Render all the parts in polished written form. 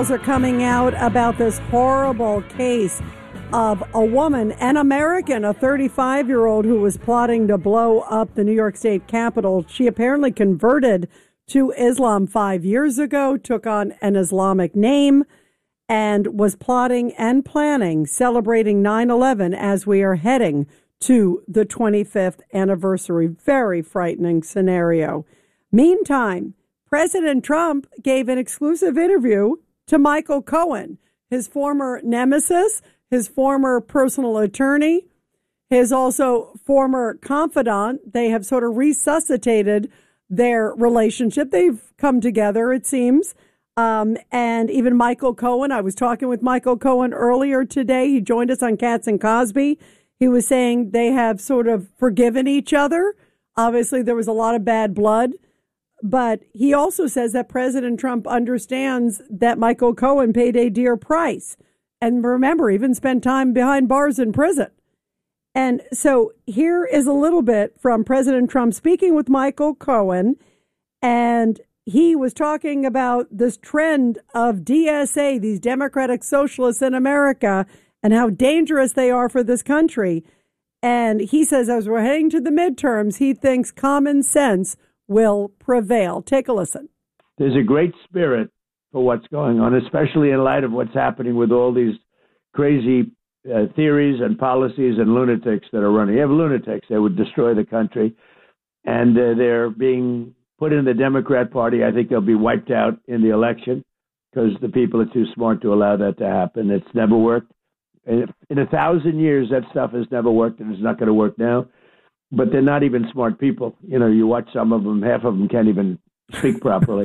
Are coming out about this horrible case of a woman, an American, a 35-year-old who was plotting to blow up the New York State Capitol. She apparently converted to Islam 5 years ago, took on an Islamic name, and was plotting and planning, celebrating 9/11 as we are heading to the 25th anniversary. Very frightening scenario. Meantime, President Trump gave an exclusive interview to Michael Cohen, his former nemesis, his former personal attorney, his also former confidant. They have sort of resuscitated their relationship. They've come together, it seems. And even Michael Cohen, I was talking with Michael Cohen earlier today. He joined us on Katz and Cosby. He was saying they have sort of forgiven each other. Obviously, there was a lot of bad blood. But he also says that President Trump understands that Michael Cohen paid a dear price. And remember, even spent time behind bars in prison. And so here is a little bit from President Trump speaking with Michael Cohen. And he was talking about this trend of DSA, these Democratic Socialists in America, and how dangerous they are for this country. And he says, as we're heading to the midterms, he thinks common sense will prevail. Take a listen. There's a great spirit for what's going on, especially in light of what's happening with all these crazy theories and policies and lunatics that are running. You have lunatics that would destroy the country, and they're being put in the Democrat Party. I think they'll be wiped out in the election because the people are too smart to allow that to happen. It's never worked. In 1,000 years, that stuff has never worked, and it's not going to work now. But they're not even smart people. You know, you watch some of them, half of them can't even speak properly.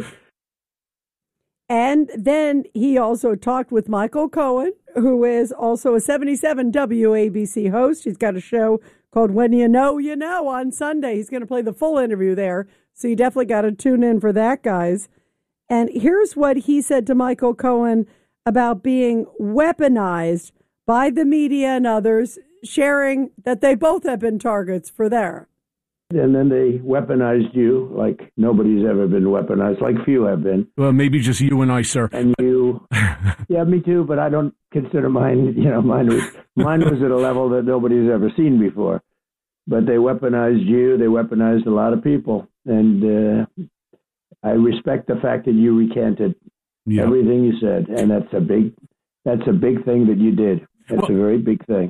And then he also talked with Michael Cohen, who is also a 77 WABC host. He's got a show called When You Know, You Know on Sunday. He's going to play the full interview there. So you definitely got to tune in for that, guys. And here's what he said to Michael Cohen about being weaponized by the media and others, sharing that they both have been targets for there. And then they weaponized you like nobody's ever been weaponized, like few have been. Well, maybe just you and I, sir. And you, yeah, me too, but I don't consider mine, mine was at a level that nobody's ever seen before. But they weaponized you, they weaponized a lot of people. And I respect the fact that you recanted everything you said. And that's a big thing that you did. That's a very big thing.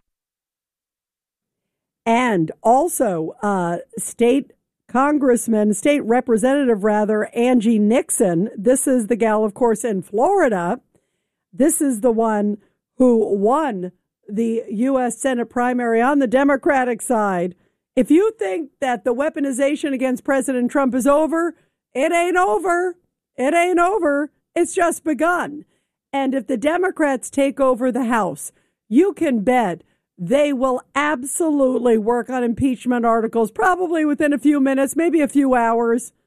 And also, state representative, Angie Nixon. This is the gal, of course, in Florida. This is the one who won the U.S. Senate primary on the Democratic side. If you think that the weaponization against President Trump is over, it ain't over. It ain't over. It's just begun. And if the Democrats take over the House, you can bet they will absolutely work on impeachment articles, probably within a few minutes, maybe a few hours.